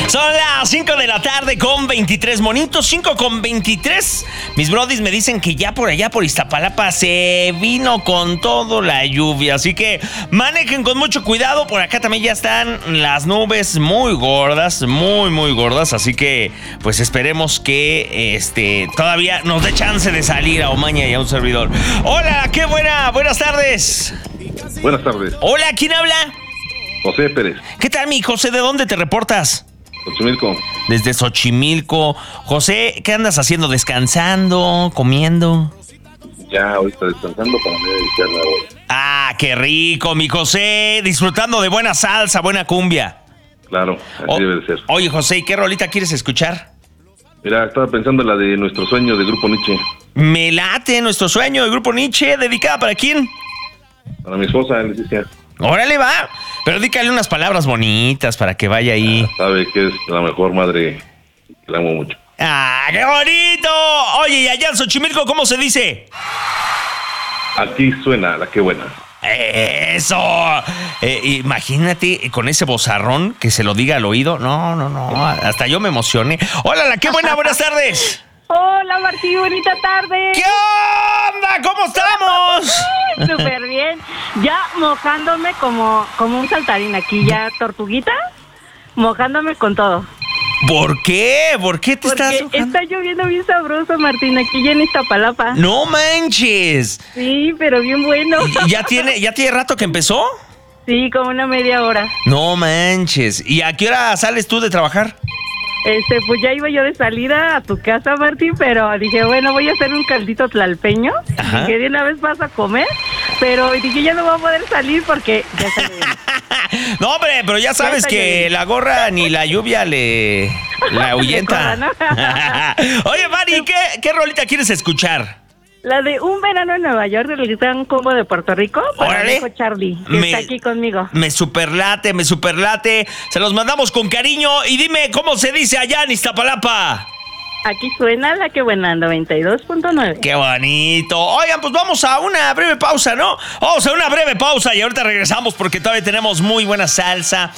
Son las 5 de la tarde con 23 monitos, 5 con 23. Mis brodis me dicen que ya por allá por Iztapalapa se vino con todo la lluvia, así que manejen con mucho cuidado. Por acá también ya están las nubes muy gordas, muy gordas, así que pues esperemos que todavía nos dé chance de salir a Omaña y a un servidor. Hola, qué buenas tardes. Buenas tardes. Hola, ¿quién habla? José Pérez. ¿Qué tal, mi José? ¿De dónde te reportas? Xochimilco. Desde Xochimilco. José, ¿qué andas haciendo? ¿Descansando? ¿Comiendo? Ya ahorita descansando para iniciar la hora. Ah, qué rico, mi José. Disfrutando de buena salsa, buena cumbia. Claro, así debe de ser. Oye, José, ¿y qué rolita quieres escuchar? Mira, estaba pensando en la de Nuestro Sueño de Grupo Nietzsche. Me late Nuestro Sueño de Grupo Nietzsche. ¿Dedicada para quién? Para mi esposa, Leticia. Órale, va. Pero dígale unas palabras bonitas para que vaya ahí. Sabe que es la mejor madre, que la amo mucho. ¡Ah, qué bonito! Oye, y allá en Xochimilco, ¿cómo se dice? Aquí suena la que buena. ¡Eso! Imagínate con ese vozarrón que se lo diga al oído. No. Hasta yo me emocioné. ¡Hola, la qué buena! ¡Buenas tardes! Hola, Martí, bonita tarde. ¿Qué onda? ¿Cómo estamos? Súper bien. Ya mojándome como un saltarín aquí, ya tortuguita, mojándome con todo. ¿Por qué? ¿Por qué te estás mojando? Está lloviendo bien sabroso, Martín, aquí ya en Iztapalapa. ¡No manches! Sí, pero bien bueno. ¿Ya tiene rato que empezó? Sí, como una media hora. No manches. ¿Y a qué hora sales tú de trabajar? Pues ya iba yo de salida a tu casa, Martín, pero dije, bueno, voy a hacer un caldito tlalpeño. Ajá. Que de una vez vas a comer, pero dije, ya no voy a poder salir porque ya se me... No, hombre, pero ya sabes que la gorra ni la lluvia la ahuyenta. Oye, Mari, ¿qué rolita quieres escuchar? La de Un Verano en Nueva York, del gran combo de Puerto Rico, para mi hijo Charlie, que está aquí conmigo. Me superlate. Se los mandamos con cariño. Y dime, ¿cómo se dice allá en Iztapalapa? Aquí suena la que buena, 92.9. ¡Qué bonito! Oigan, pues vamos a una breve pausa, ¿no? Vamos a una breve pausa y ahorita regresamos porque todavía tenemos muy buena salsa,